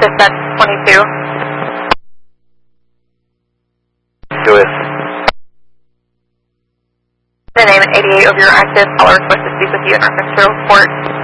Dispatch 22. Do it. The name and 88 over your active caller request to speak with you in reference to a report.